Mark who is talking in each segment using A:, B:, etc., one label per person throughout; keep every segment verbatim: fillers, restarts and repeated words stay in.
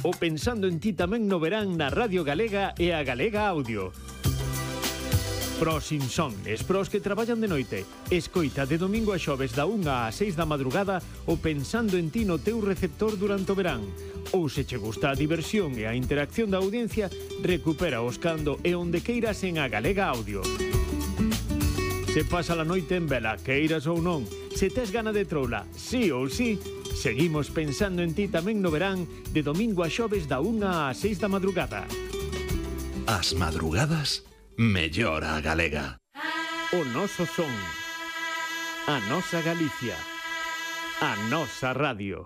A: O Pensando en Ti tamén no verán na Radio Galega e a Galega Audio. Pros insomnes, pros que traballan de noite. Escoita de domingo a xoves da unha ás seis da madrugada o Pensando en Ti no teu receptor durante o verán. Ou se che gusta a diversión e a interacción da audiencia, recupera os cando e onde queiras en a Galega Audio. Se pasa a noite en vela, queiras ou non, se tes gana de troula, sí ou sí, seguimos Pensando en Ti tamén no verán de domingo a xoves da unha ás seis da madrugada.
B: As madrugadas, mellor a galega.
A: O noso son, a nosa Galicia, a nosa radio.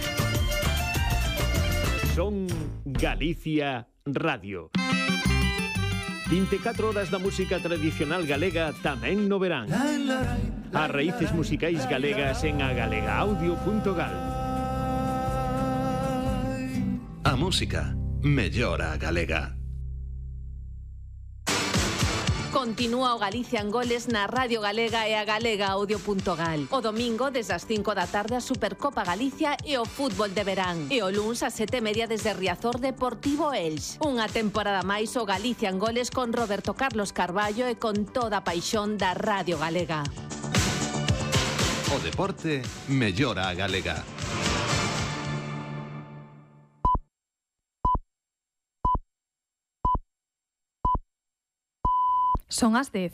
A: Son Galicia Radio. vinte e catro horas da música tradicional galega tamén no verán. As raíces musicais galegas en a galega audio punto gal.
B: A música, mellor a galega.
C: Continúa o Galicia en goles na Radio Galega e a galega audio punto gal. O domingo, desde as cinco da tarde, a Supercopa Galicia e o fútbol de verán. E o luns, a sete e media, desde Riazor, Deportivo Elx. Unha temporada máis o Galicia en goles con Roberto Carlos Carballo e con toda a paixón da Radio Galega.
B: O deporte, mellor a galega.
D: Son as dez.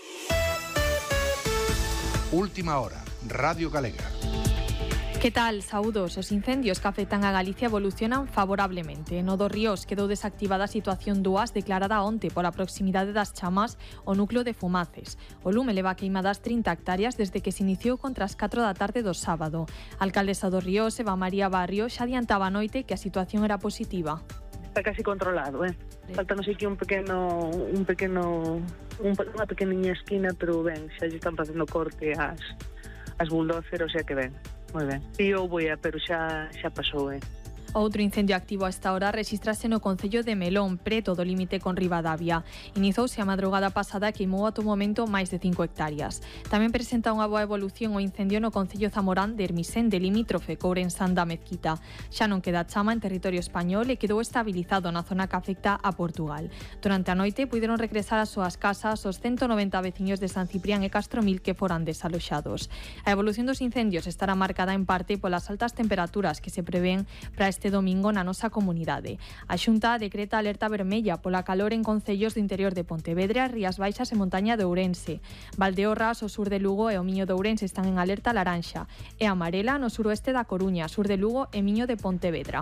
E: Última hora, Radio Galega.
D: Que tal? Saúdos. Os incendios que afectan a Galicia evolucionan favorablemente. No dos Ríos quedou desactivada a situación dúas declarada onte pola proximidade das chamas o núcleo de Fumaces. O lume leva queimadas trinta hectáreas desde que se iniciou contra as catro da tarde do sábado. A alcaldesa dos Ríos, Eva María Barrio, xa adiantaba a noite que a situación era positiva.
F: Está casi controlado, eh? Faltanos aquí un pequeno un pequeno un, unha pequeniña esquina, pero ben, xa lle están facendo corte as as bulldozer, o sea que ben, moi ben. E eu vou a, pero xa xa pasou, eh?
D: Outro incendio activo a esta hora rexistrase no concello de Melón, preto do límite con Ribadavia. Inizouse a madrugada pasada e queimou ata o momento máis de cinco hectáreas. Tamén presenta unha boa evolución o incendio no concello zamorán de Hermisén, de limítrofe co Ourensán da Mezquita. Xa non queda chama en territorio español e quedou estabilizado na zona que afecta a Portugal. Durante a noite puideron regresar ás súas casas os ciento noventa veciños de San Ciprián e Castromil que foran desaloxados. A evolución dos incendios estará marcada en parte polas altas temperaturas que se prevén para este domingo na nosa comunidade. A Xunta decreta alerta vermella pola calor en concellos do interior de Pontevedra, Rías Baixas e Montaña de Ourense. Valdeorras, o sur de Lugo e o Miño de Ourense están en alerta laranxa e amarela no suroeste da Coruña, sur de Lugo e Miño de Pontevedra.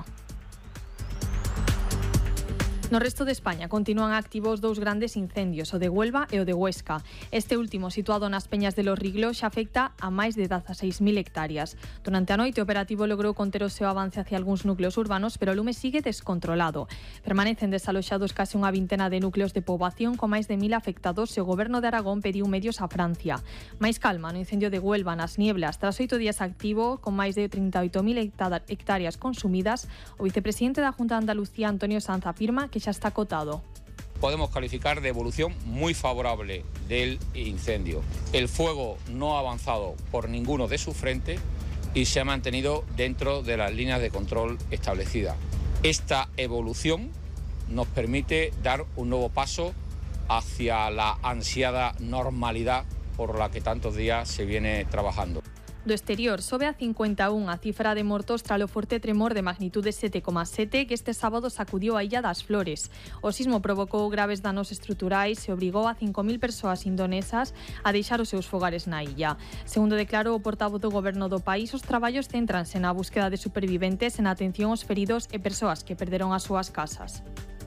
D: No resto de España continúan activos dous grandes incendios, o de Huelva e o de Huesca. Este último, situado nas Peñas de los Riglos, xa afecta a máis de dezaseis mil hectáreas. Durante a noite, o operativo logrou conter o seu avance hacia algúns núcleos urbanos, pero o lume sigue descontrolado. Permanecen desaloxados case unha vintena de núcleos de poboación con máis de mil afectados e o goberno de Aragón pediu medios a Francia. Máis calma no incendio de Huelva nas Nieblas. Tras oito días activo, con máis de trinta e oito mil hectáreas consumidas, o vicepresidente da Junta de Andalucía, Antonio Sanz, afirma que ya está acotado.
G: Podemos calificar de evolución muy favorable del incendio. El fuego no ha avanzado por ninguno de sus frentes y se ha mantenido dentro de las líneas de control establecidas. Esta evolución nos permite dar un nuevo paso hacia la ansiada normalidad por la que tantos días se viene trabajando.
D: Do exterior, sobe a cincuenta e un a cifra de mortos tras o forte tremor de magnitude sete coma sete que este sábado sacudiu a Illa das Flores. O sismo provocou graves danos estruturais e obrigou a cinco mil persoas indonesas a deixar os seus fogares na illa. Segundo declarou o portavoz do goberno do país, os traballos céntranse na búsqueda de superviventes e na atención aos feridos e persoas que perderon as súas casas.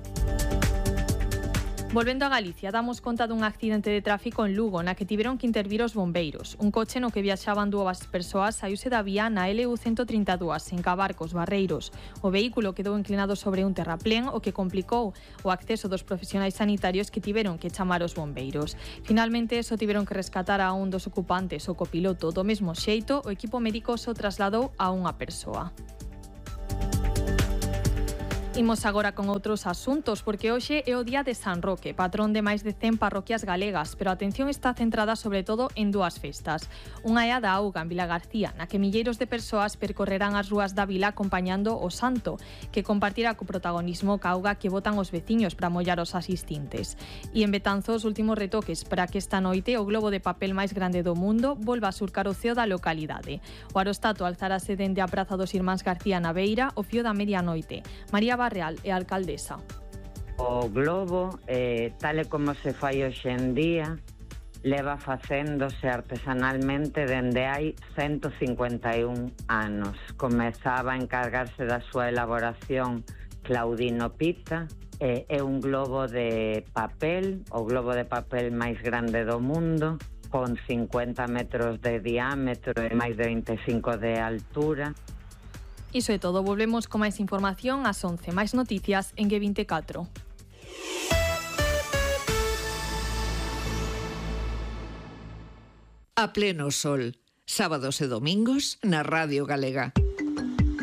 D: Volvendo a Galicia, damos conta dun accidente de tráfico en Lugo na que tiveron que intervir os bombeiros. Un coche no que viaxaban dúas persoas saíuse da vía na L U ciento trinta e dúas, en Cabarcos, Barreiros. O vehículo quedou inclinado sobre un terraplén, o que complicou o acceso dos profesionais sanitarios que tiveron que chamar os bombeiros. Finalmente, só tiveron que rescatar a un dos ocupantes, o copiloto. Do mesmo xeito, o equipo médico só trasladou a unha persoa. Imos agora con outros asuntos, porque hoxe é o día de San Roque, patrón de máis de cen parroquias galegas, pero a atención está centrada sobre todo en dúas festas. Unha é a da auga en Vila García, na que milleiros de persoas percorrerán as rúas da vila acompañando o santo, que compartirá co protagonismo ca auga que botan os veciños para mollar os asistentes. E en Betanzos, últimos retoques para que esta noite o globo de papel máis grande do mundo volva a surcar o ceo da localidade. O aerostato alzarase dende a Praza dos Irmáns García na Beira o fío da medianoite. María Barreal é a alcaldesa.
H: O globo, eh, tal e como se fai hoxe en día, leva facéndose artesanalmente dende hai ciento cincuenta e un anos. Comezaba a encargarse da súa elaboración Claudino Pita. Eh, é un globo de papel, o globo de papel máis grande do mundo, con cincuenta metros de diámetro e máis de veinticinco de altura.
D: Iso é todo, volvemos con máis información ás once, máis noticias en G veinticuatro.
I: A pleno sol, sábados e domingos na Radio Galega.